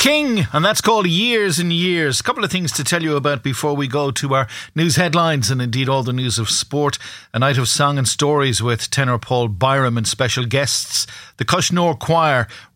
King, and that's called Years and Years. A couple of things to tell you about before we go to our news headlines and indeed all the news of sport. A night of song and stories with tenor Paul Byram and special guests. The Cushnore Choir